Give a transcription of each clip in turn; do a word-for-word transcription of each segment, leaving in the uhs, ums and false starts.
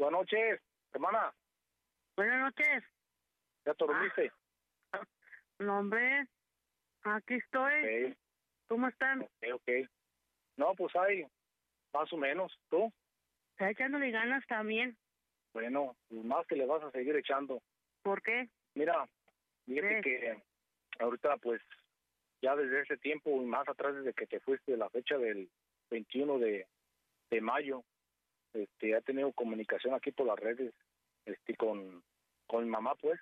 Buenas noches, hermana. Buenas noches. ¿Ya te dormiste? Ah, no, hombre, aquí estoy. Okay. ¿Cómo están? Ok, ok. No, pues hay, más o menos. ¿Tú? Está echándole ganas también. Bueno, pues más que le vas a seguir echando. ¿Por qué? Mira, fíjate Sí. que ahorita, pues, ya desde ese tiempo y más atrás, desde que te fuiste, la fecha del veintiuno de, de mayo, este, he tenido comunicación aquí por las redes, este, con, con mi mamá, pues.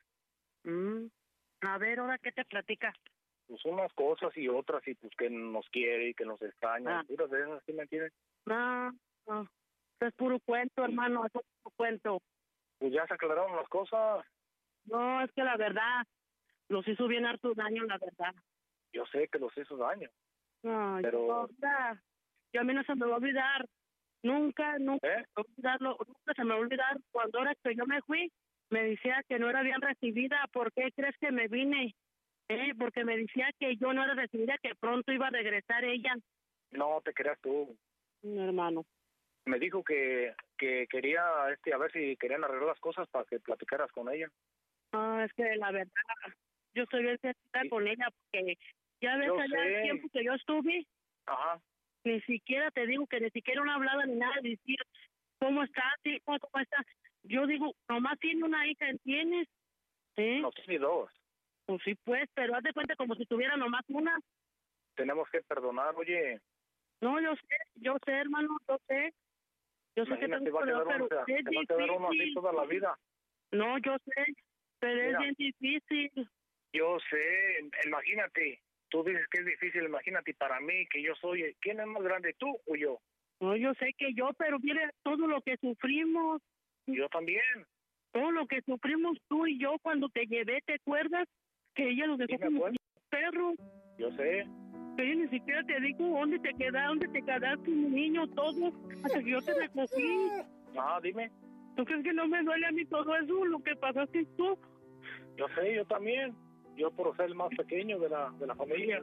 Mm. A ver, ahora, ¿qué te platica? Pues unas cosas y otras, y pues que nos quiere y que nos extraña, Ah. y puras de esas, ¿sí me entiendes? No, no. Eso es puro cuento, hermano, eso es puro cuento. Pues ya se aclararon las cosas. No, es que la verdad, los hizo bien harto daño, la verdad. Yo sé que los hizo daño. No, Pero- yo, o sea, yo a mí no se me va a olvidar. Nunca, nunca, ¿Eh? se me va a olvidarlo, nunca se me va a olvidar. Cuando ahora que yo me fui, me decía que no era bien recibida. ¿Por qué crees que me vine? Eh, porque me decía que yo no era recibida, que pronto iba a regresar ella. No te creas tú. Mi hermano. Me dijo que, que quería, este, a ver si querían arreglar las cosas para que platicaras con ella. Ah, es que la verdad, yo estoy bien sentida Sí. con ella, porque ya ves Yo allá sé. el tiempo que yo estuve, Ajá. ni siquiera te digo que ni siquiera una hablada ni nada de decir cómo estás, hijo, cómo estás. Yo digo, nomás tiene una hija, ¿entiendes? ¿Eh? No tiene dos. Pues sí, pues, pero haz de cuenta como si tuviera nomás una. Tenemos que perdonar, oye. No, yo sé, yo sé, hermano, yo sé. Yo sé que Imagínate, tengo va a que quedar pero uno, es te va a quedar uno así difícil. toda la vida. No, yo sé, pero Mira. es bien difícil. Yo sé, imagínate. Tú dices que es difícil, imagínate, para mí, que yo soy, ¿quién es más grande, tú o yo? No, yo sé que yo, pero mire todo lo que sufrimos, Yo también. todo lo que sufrimos tú y yo cuando te llevé, ¿te acuerdas? Que ella nos dejó Sí, me como acuerdo. perro. Yo sé. Que yo ni siquiera te digo dónde te quedaste, dónde te quedaste, mi niño, todo, hasta que yo te recogí. Ah, dime. ¿Tú crees que no me duele a mí todo eso, lo que pasaste tú? Yo sé, yo también. Yo por ser el más pequeño de la, de la familia.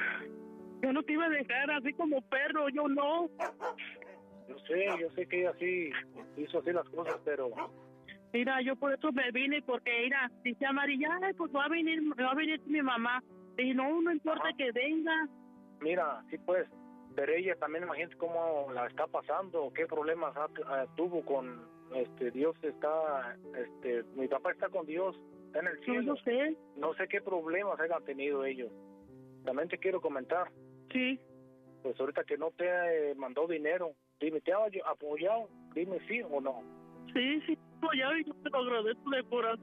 Yo no te iba a dejar así como perro, yo no. Yo sé, yo sé que ella sí hizo así las cosas, pero Mira, yo por eso me vine, porque mira, dice Amarilla, ay, pues va a venir, va a venir mi mamá. Y no, no importa Ajá. que venga. mira, sí pues, pero ella también imagínate cómo la está pasando, qué problemas ha- eh, tuvo con, este, Dios está, este, mi papá está con Dios, está en el No, cielo. yo sé, No sé qué problemas hayan tenido ellos. También te quiero comentar, sí. pues ahorita que no te eh, mandó dinero, dime, ¿te ha apoyado? Dime sí o no. Sí, sí, pues ya, yo te lo agradezco de corazón.